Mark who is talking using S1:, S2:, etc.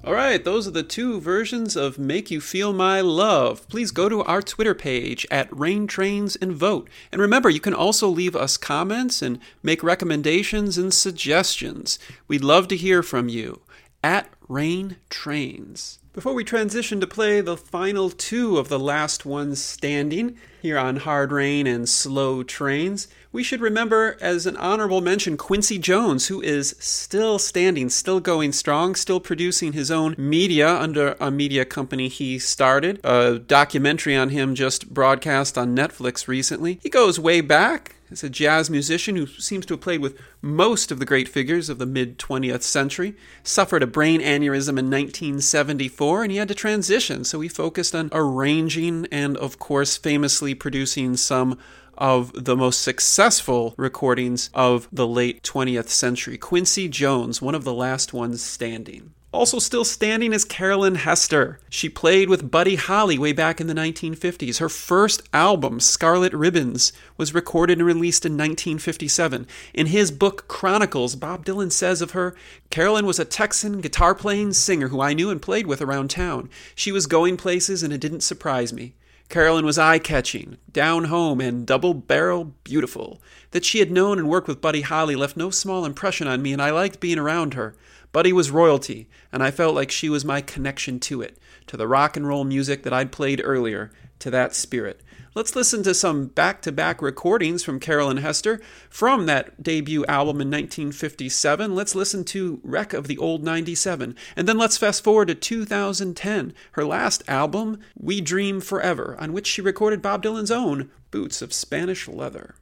S1: All right, those are the two versions of Make You Feel My Love. Please go to our Twitter page at Rain Trains and vote. And remember, you can also leave us comments and make recommendations and suggestions. We'd love to hear from you at Rain Trains. Before we transition to play the final two of the last ones standing here on Hard Rain and Slow Trains, we should remember, as an honorable mention, Quincy Jones, who is still standing, still going strong, still producing his own media under a media company he started. A documentary on him just broadcast on Netflix recently. He goes way back as a jazz musician who seems to have played with most of the great figures of the mid-20th century. Suffered a brain aneurysm in 1974, and he had to transition, so he focused on arranging and, of course, famously producing some of the most successful recordings of the late 20th century. Quincy Jones, one of the last ones standing. Also still standing is Carolyn Hester. She played with Buddy Holly way back in the 1950s. Her first album, Scarlet Ribbons, was recorded and released in 1957. In his book Chronicles, Bob Dylan says of her, "Carolyn was a Texan guitar-playing singer who I knew and played with around town. She was going places and it didn't surprise me. Carolyn was eye-catching, down-home, and double-barrel beautiful. That she had known and worked with Buddy Holly left no small impression on me, and I liked being around her. Buddy was royalty, and I felt like she was my connection to it, to the rock and roll music that I'd played earlier, to that spirit." Let's listen to some back-to-back recordings from Carolyn Hester from that debut album in 1957. Let's listen to Wreck of the Old 97. And then let's fast forward to 2010, her last album, We Dream Forever, on which she recorded Bob Dylan's own Boots of Spanish Leather.